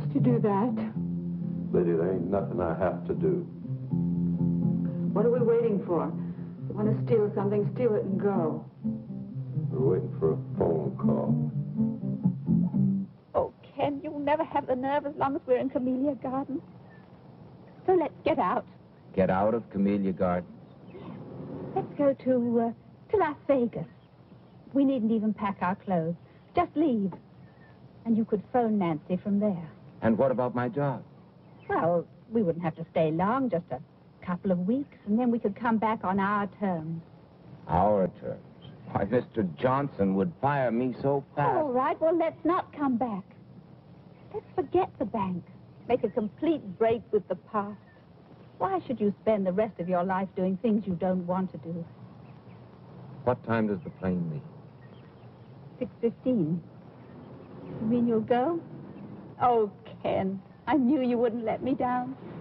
must you do that? Liddy, there ain't nothing I have to do. What are we waiting for? You want to steal something, steal it and go. We're waiting for a phone call. Oh, Ken, you'll never have the nerve as long as we're in Camellia Gardens. So let's get out. Get out of Camellia Gardens? Let's go to Las Vegas. We needn't even pack our clothes. Just leave. And you could phone Nancy from there. And what about my job? Well, we wouldn't have to stay long, just a couple of weeks, and then we could come back on our terms. Our terms? Why, Mr. Johnson would fire me so fast. All right, well, let's not come back. Let's forget the bank. Make a complete break with the past. Why should you spend the rest of your life doing things you don't want to do? What time does the plane leave? 6:15. You mean you'll go? Oh, Ken, I knew you wouldn't let me down.